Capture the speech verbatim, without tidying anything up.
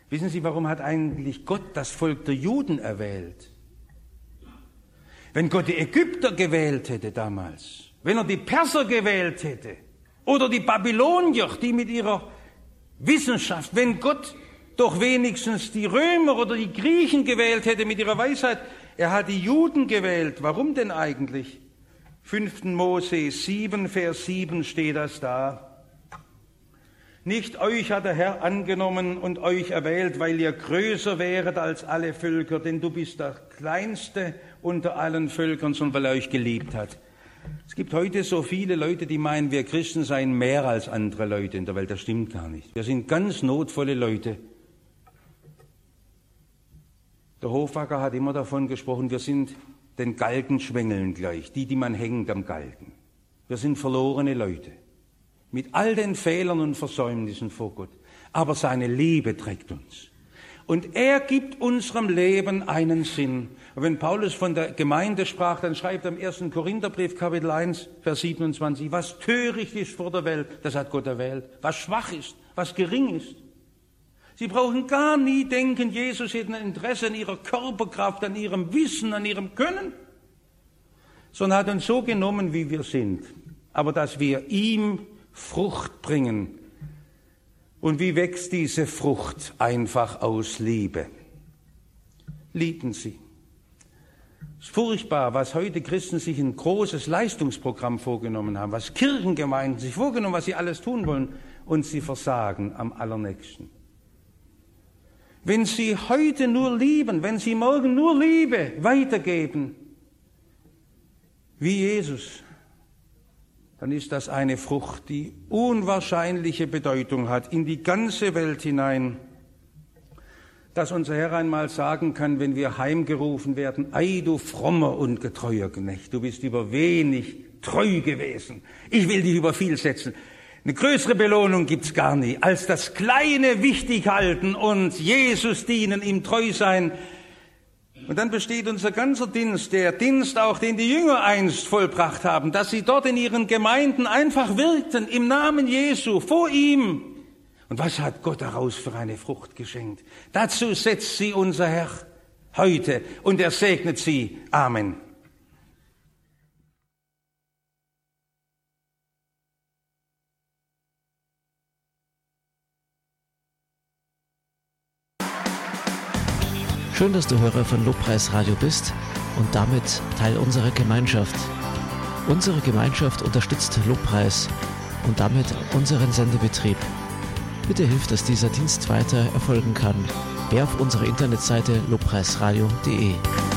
Wissen Sie, warum hat eigentlich Gott das Volk der Juden erwählt? Wenn Gott die Ägypter gewählt hätte damals, wenn er die Perser gewählt hätte oder die Babylonier, die mit ihrer Wissenschaft, wenn Gott doch wenigstens die Römer oder die Griechen gewählt hätte mit ihrer Weisheit, er hat die Juden gewählt. Warum denn eigentlich? fünften Mose sieben, Vers sieben steht das da. Nicht euch hat der Herr angenommen und euch erwählt, weil ihr größer wäret als alle Völker, denn du bist der Kleinste unter allen Völkern, sondern weil er euch geliebt hat. Es gibt heute so viele Leute, die meinen, wir Christen seien mehr als andere Leute in der Welt. Das stimmt gar nicht. Wir sind ganz notvolle Leute. Der Hoffacker hat immer davon gesprochen, wir sind den Galgenschwängeln gleich, die, die man hängt am Galgen. Wir sind verlorene Leute. Mit all den Fehlern und Versäumnissen vor Gott. Aber seine Liebe trägt uns. Und er gibt unserem Leben einen Sinn. Und wenn Paulus von der Gemeinde sprach, dann schreibt er im ersten Korintherbrief, Kapitel eins, Vers siebenundzwanzig, was töricht ist vor der Welt, das hat Gott erwählt. Was schwach ist, was gering ist. Sie brauchen gar nie denken, Jesus hätte ein Interesse an ihrer Körperkraft, an ihrem Wissen, an ihrem Können. Sondern hat uns so genommen, wie wir sind. Aber dass wir ihm Frucht bringen. Und wie wächst diese Frucht? Einfach aus Liebe. Lieben Sie. Es ist furchtbar, was heute Christen sich ein großes Leistungsprogramm vorgenommen haben, was Kirchengemeinden sich vorgenommen, was sie alles tun wollen, und sie versagen am allernächsten. Wenn Sie heute nur lieben, wenn Sie morgen nur Liebe weitergeben, wie Jesus, dann ist das eine Frucht, die unwahrscheinliche Bedeutung hat in die ganze Welt hinein, dass unser Herr einmal sagen kann, wenn wir heimgerufen werden, ei du frommer und getreuer Knecht, du bist über wenig treu gewesen, ich will dich über viel setzen. Eine größere Belohnung gibt's gar nie, als das Kleine wichtig halten und Jesus dienen, ihm treu sein. Und dann besteht unser ganzer Dienst, der Dienst auch, den die Jünger einst vollbracht haben, dass sie dort in ihren Gemeinden einfach wirkten, im Namen Jesu, vor ihm. Und was hat Gott daraus für eine Frucht geschenkt? Dazu setzt sie unser Herr heute und er segnet sie. Amen. Schön, dass du Hörer von Lobpreis Radio bist und damit Teil unserer Gemeinschaft. Unsere Gemeinschaft unterstützt Lobpreis und damit unseren Sendebetrieb. Bitte hilf, dass dieser Dienst weiter erfolgen kann. Wer auf unserer Internetseite lobpreisradio punkt de.